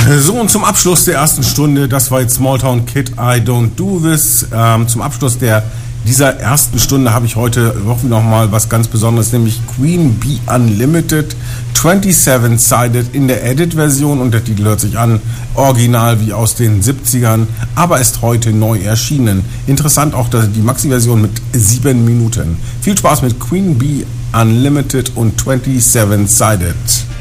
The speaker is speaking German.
So, und zum Abschluss der ersten Stunde, das war jetzt Smalltown Kid, I Don't Do This. Zum Abschluss dieser ersten Stunde habe ich heute auch noch mal was ganz Besonderes, nämlich Queen Bee Unlimited 27-Sided in der Edit-Version, und der Titel hört sich an, original wie aus den 70ern, aber ist heute neu erschienen. Interessant auch die Maxi-Version mit 7 Minuten. Viel Spaß mit Queen Bee Unlimited und 27-Sided.